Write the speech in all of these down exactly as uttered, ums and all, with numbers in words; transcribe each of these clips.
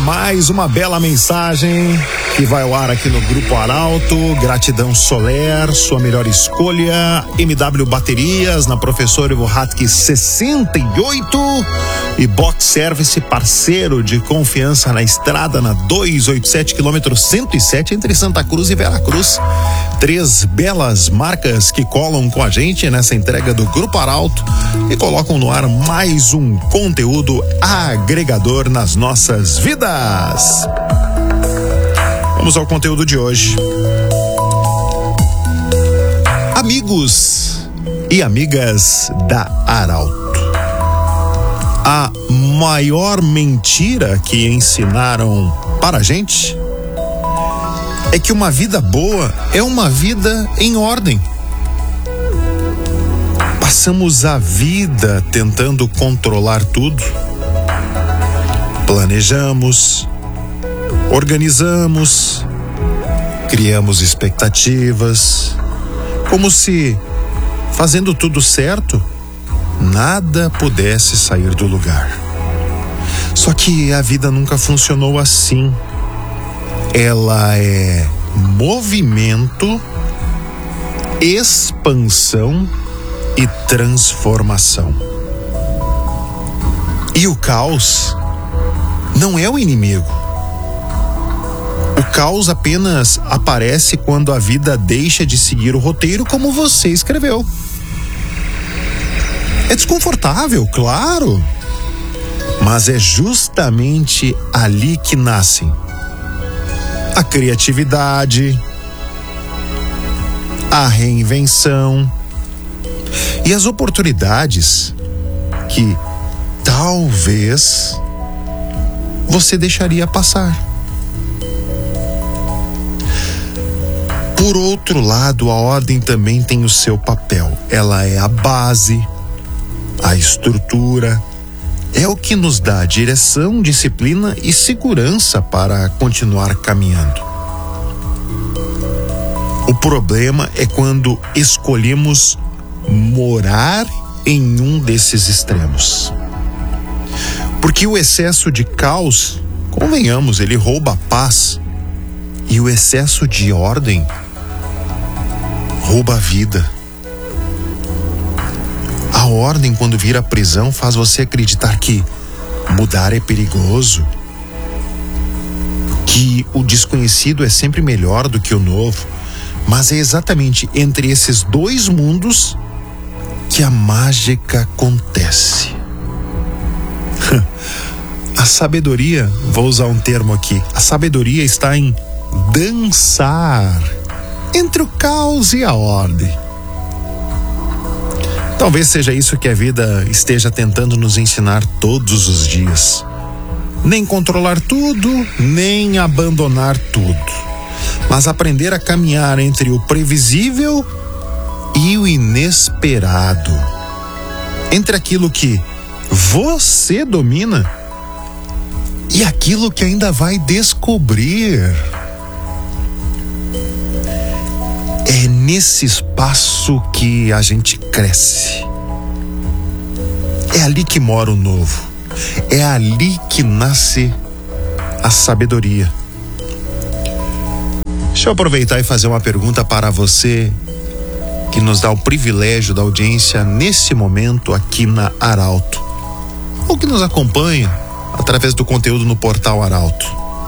mais uma bela mensagem que vai ao ar aqui no Grupo Arauto. Gratidão Soler, sua melhor escolha. M W Baterias, na Professor Ivo Hatke sessenta e oito. E Box Service, parceiro de confiança na estrada, na duzentos e oitenta e sete, quilômetro cento e sete, entre Santa Cruz e Veracruz. Três belas marcas que colam com a gente nessa entrega do Grupo Arauto e colocam no ar mais um conteúdo agregador nas nossas vidas. Vamos ao conteúdo de hoje. Amigos e amigas da Arauto, a maior mentira que ensinaram para a gente é que uma vida boa é uma vida em ordem. Passamos a vida tentando controlar tudo. Planejamos, organizamos, criamos expectativas, como se, fazendo tudo certo, nada pudesse sair do lugar. Só que a vida nunca funcionou assim. Ela é movimento, expansão e transformação. E o caos não é o inimigo. O caos apenas aparece quando a vida deixa de seguir o roteiro como você escreveu. É desconfortável, claro, mas é justamente ali que nascem a criatividade, a reinvenção e as oportunidades que talvez você deixaria passar. Por outro lado, a ordem também tem o seu papel. Ela é a base, a estrutura, é o que nos dá direção, disciplina e segurança para continuar caminhando. O problema é quando escolhemos morar em um desses extremos. Porque o excesso de caos, convenhamos, ele rouba a paz, e o excesso de ordem rouba a vida. A ordem, quando vira prisão, faz você acreditar que mudar é perigoso, que o desconhecido é sempre melhor do que o novo. Mas é exatamente entre esses dois mundos que a mágica acontece. A sabedoria, vou usar um termo aqui, a sabedoria está em dançar entre o caos e a ordem. Talvez seja isso que a vida esteja tentando nos ensinar todos os dias. Nem controlar tudo, nem abandonar tudo, mas aprender a caminhar entre o previsível e o inesperado, entre aquilo que você domina e aquilo que ainda vai descobrir. É nesse espaço que a gente cresce. É ali que mora o novo. É ali que nasce a sabedoria. Deixa eu aproveitar e fazer uma pergunta para você que nos dá o privilégio da audiência nesse momento aqui na Arauto, ou que nos acompanha através do conteúdo no portal Arauto.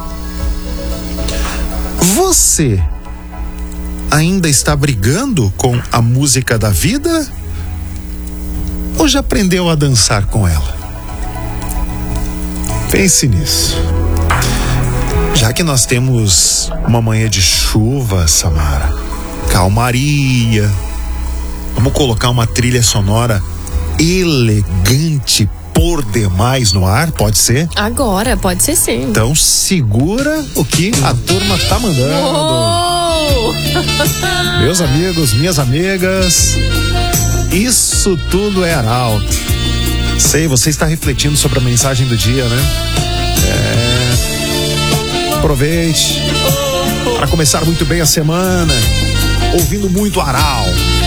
Você ainda está brigando com a música da vida? Ou já aprendeu a dançar com ela? Pense nisso. Já que nós temos uma manhã de chuva, Samara, calmaria, vamos colocar uma trilha sonora elegante por demais no ar, pode ser? Agora, pode ser sim. Então segura o que a turma tá mandando. Uou! Meus amigos, minhas amigas, isso tudo é Arauto. Sei, você está refletindo sobre a mensagem do dia, né? É. Aproveite para começar muito bem a semana, ouvindo muito Arauto.